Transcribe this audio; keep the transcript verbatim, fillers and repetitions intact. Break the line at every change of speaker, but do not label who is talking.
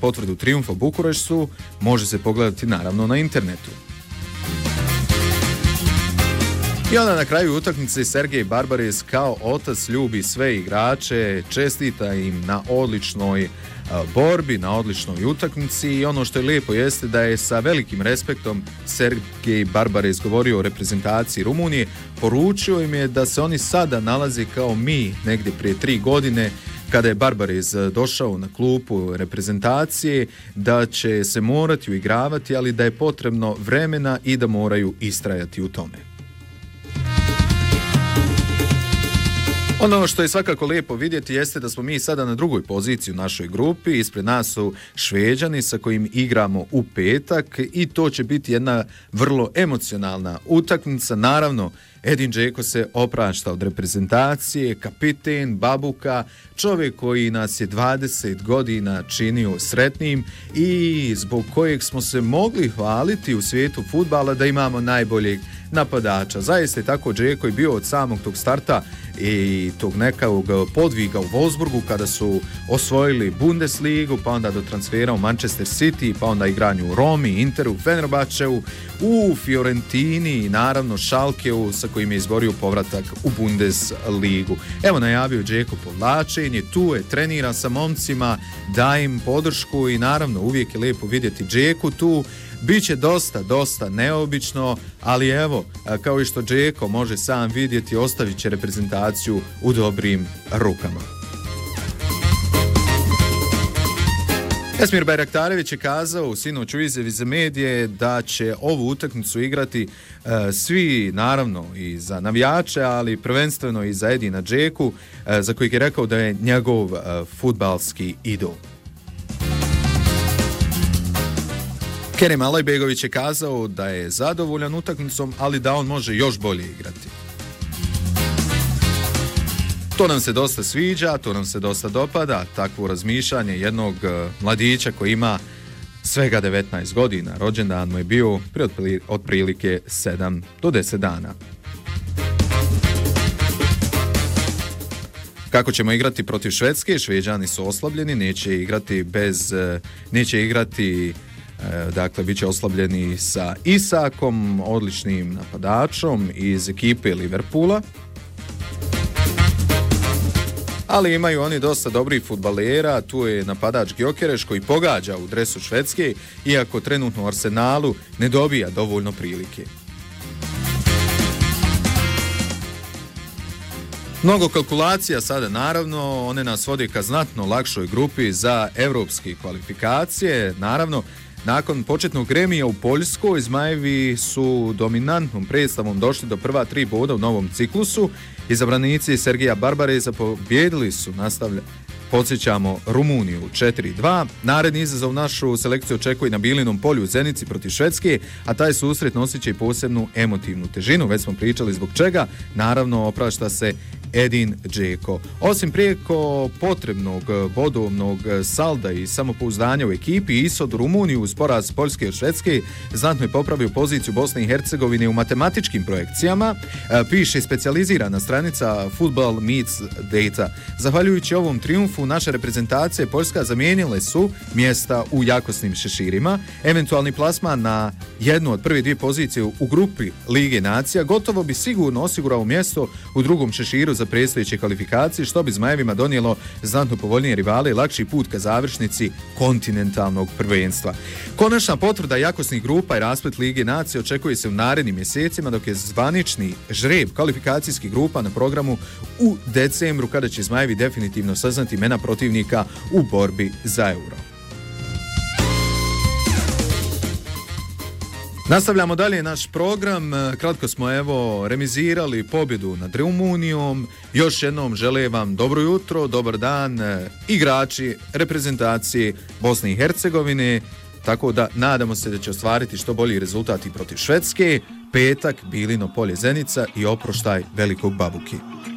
potvrdu trijumfa u Bukureštu može se pogledati naravno na internetu. I onda na kraju utakmice Sergej Barbares kao otac ljubi sve igrače, čestita im na odličnoj borbi, na odličnoj utakmici i ono što je lijepo jeste da je sa velikim respektom Sergej Barbares govorio o reprezentaciji Rumunije, poručio im je da se oni sada nalaze kao mi negdje prije tri godine kada je Barbares došao na klupu reprezentacije, da će se morati uigravati, ali da je potrebno vremena i da moraju istrajati u tome. Ono što je svakako lijepo vidjeti jeste da smo mi sada na drugoj poziciji u našoj grupi. Ispred nas su Šveđani sa kojim igramo u petak i to će biti jedna vrlo emocionalna utakmica. Naravno, Edin Džeko se oprašta od reprezentacije, kapiten, babuka, čovjek koji nas je dvadeset godina činio sretnim i zbog kojeg smo se mogli hvaliti u svijetu fudbala da imamo najboljeg napadača. Zaista je tako Džeko je bio od samog tog starta i tog nekog podviga u Wolfsburgu kada su osvojili Bundesligu, pa onda do transfera u Manchester City, pa onda igranju u Romi, Interu, Fenerbahčeu, u Fiorentini i naravno Schalkeu sa kojim je izborio povratak u Bundesligu. Evo najavio Džeko povlačenje, tu je, trenira sa momcima, daje im podršku i naravno uvijek je lijepo vidjeti Džeku tu. Biće dosta, dosta neobično, ali evo, kao i što Džeko može sam vidjeti, ostavit će reprezentaciju u dobrim rukama. Esmir Bajraktarević je kazao u sinoć u izjavi za medije da će ovu utakmicu igrati uh, svi, naravno i za navijače, ali prvenstveno i za Edina Džeku, uh, za kojeg je rekao da je njegov uh, fudbalski idol. Kerem Alajbegović je kazao da je zadovoljan utakmicom, ali da on može još bolje igrati. To nam se dosta sviđa, to nam se dosta dopada, takvo razmišljanje jednog mladića koji ima svega devetnaest godina. Rođendan mu je bio prije otprilike sedam do deset dana. Kako ćemo igrati protiv Švedske? Šveđani su oslabljeni, neće igrati bez, neće igrati dakle, bit će oslabljeni sa Isakom, odličnim napadačom iz ekipe Liverpoola. Ali imaju oni dosta dobrih fudbalera, tu je napadač Gyökeres koji pogađa u dresu Švedske, iako trenutno u Arsenalu ne dobija dovoljno prilike. Mnogo kalkulacija sada, naravno, one nas vodi ka znatno lakšoj grupi za evropske kvalifikacije. Naravno, nakon početnog remija u Poljskoj, Zmajevi su dominantnom predstavom došli do prva tri boda u novom ciklusu. Izabranici Sergeja Barbaresa pobjedili su, nastavlja, podsjećamo, Rumuniju četiri dva. Naredni izazov našu selekciju očekuje na Bilinom polju u Zenici protiv Švedske, a taj susret nosit će i posebnu emotivnu težinu. Već smo pričali zbog čega. Naravno, oprašta se Edin Džeko. Osim prijeko potrebnog bodovnog salda i samopouzdanja u ekipi, ishod Rumuniju uz poraz Poljske od Švedske znatno je popravio poziciju Bosne i Hercegovine u matematičkim projekcijama, piše specijalizirana stranica Football Meets Data. Zahvaljujući ovom trijumfu, naše reprezentacije Poljska zamijenile su mjesta u jakosnim šeširima. Eventualni plasman na jednu od prve dvije pozicije u grupi Lige nacija gotovo bi sigurno osigurao mjesto u drugom šeširu za predstojeće kvalifikacije, što bi Zmajevima donijelo znatno povoljnije rivale i lakši put ka završnici kontinentalnog prvenstva. Konačna potvrda jakosnih grupa i rasplet Lige nacije očekuje se u narednim mjesecima, dok je zvanični žreb kvalifikacijskih grupa na programu u decembru, kada će Zmajevi definitivno saznati imena protivnika u borbi za euro. Nastavljamo dalje naš program. Kratko smo evo remizirali pobjedu nad Rumunijom. Još jednom želim vam dobro jutro, dobar dan igrači reprezentacije Bosne i Hercegovine. Tako da nadamo se da će ostvariti što bolji rezultati protiv Švedske. Petak, Bilino polje Zenica i oproštaj velikog babuki.